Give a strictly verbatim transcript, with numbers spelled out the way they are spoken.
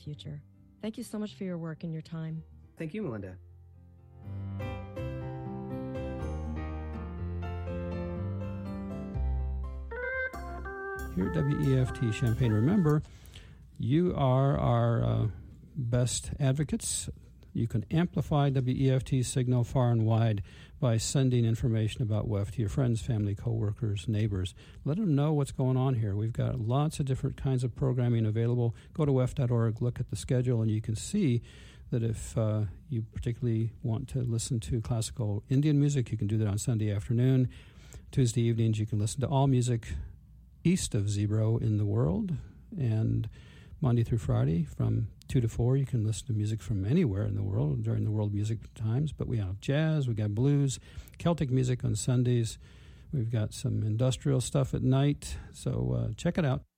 future. Thank you so much for your work and your time. Thank you, Melinda. Here at W E F T Champaign, remember, you are our uh, best advocates. You can amplify W E F T's signal far and wide by sending information about W E F to your friends, family, coworkers, neighbors. Let them know what's going on here. We've got lots of different kinds of programming available. Go to W E F dot org, look at the schedule, and you can see that if uh, you particularly want to listen to classical Indian music, you can do that on Sunday afternoon. Tuesday evenings, you can listen to all music east of Zebro in the world, and Monday through Friday from two to four, you can listen to music from anywhere in the world during the World Music Times. But we have jazz, we got blues, Celtic music on Sundays. We've got some industrial stuff at night. So uh, check it out.